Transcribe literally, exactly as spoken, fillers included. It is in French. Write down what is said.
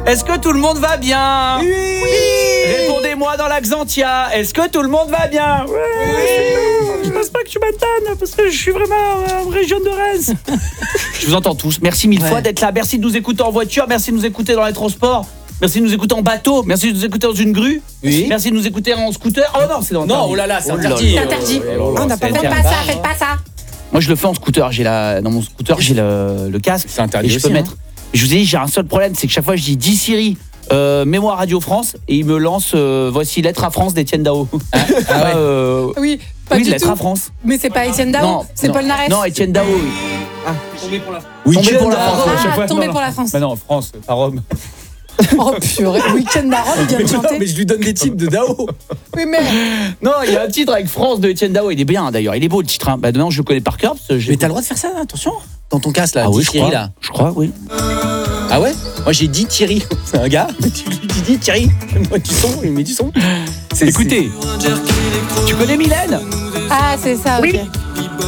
Est-ce que tout le monde va bien? Oui, oui. Répondez-moi dans l'Axantia. Est-ce que tout le monde va bien? Oui. Je pense pas que tu m'attends parce que je suis vraiment en région de Reims. Je vous entends tous. Merci mille ouais. fois d'être là. Merci de nous écouter en voiture. Merci de nous écouter dans les transports. Merci de nous écouter en bateau. Merci de nous écouter dans une grue. Oui. Merci de nous écouter en scooter. Oh non, c'est dans Non, oh là là, c'est interdit. C'est interdit. On n'a pas Faites pas ça, faites pas ça. Moi, je le fais en scooter. J'ai la dans mon scooter, j'ai le, le casque. C'est interdit. Et je aussi, peux hein. mettre. Je vous ai dit, j'ai un seul problème, c'est que chaque fois je dis dis Siri, euh, mets-moi Radio France et il me lance euh, voici Lettre à France d'Étienne Dao. Ah, ah ouais. euh, oui, pas oui, du Lettre tout. à France. Mais c'est pas Étienne Dao, c'est Paul Naref. Non, Étienne Dao. Oui. Ah, tombé pour la France. Tombé pour la France. Ah, tombé pour la France. Mais non, France, pas Rome. Oh purée, Week-end à Rome, il vient de chanter. Non, mais je lui donne des titres de Dao. Oui, mais non, il y a un titre avec France de Étienne Dao, il est bien d'ailleurs, il est beau le titre. Hein. Bah demain je le connais par cœur. Parce que mais t'as le droit de faire ça, attention. Dans ton casque là, ah oui, je Thierry crois. là. Je crois, oui. Ah ouais? Moi j'ai dit Thierry, c'est un gars. Tu lui dis Thierry, moi du son, il met du son. C'est, Écoutez, c'est... tu connais Mylène? Ah c'est ça, oui. ok.